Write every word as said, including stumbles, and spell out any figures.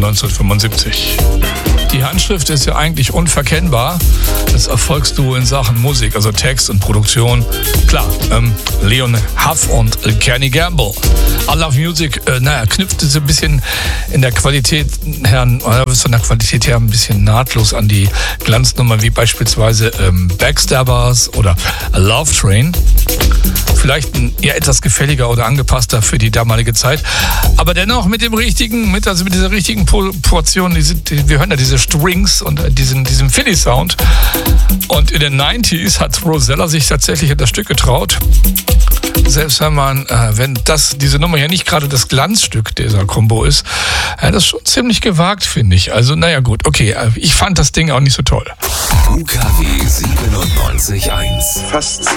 neunzehnhundertfünfundsiebzig. Die Handschrift ist ja eigentlich unverkennbar. Das Erfolgsduo in Sachen Musik, also Text und Produktion. Klar, ähm, Leon Huff und äh, Kenny Gamble. I Love Music, äh, naja, knüpft so ein bisschen in der Qualität her, äh, von der Qualität her ein bisschen nahtlos an die Glanznummer, wie beispielsweise ähm, Backstabbers oder Love Train. Vielleicht ein eher etwas gefälliger oder angepasster für die damalige Zeit. Aber dennoch mit dem richtigen, mit, also mit dieser richtigen Portion, die sind, die, wir hören ja diese Strings und diesen, diesen Philly-Sound. Und in den neunziger hat Rosella sich tatsächlich an das Stück getraut. Selbst wenn man, äh, wenn das, diese Nummer ja nicht gerade das Glanzstück dieser Combo ist, äh, das ist schon ziemlich gewagt, finde ich. Also, naja, gut, okay, äh, ich fand das Ding auch nicht so toll. U K W siebenundneunzig Komma eins. Fast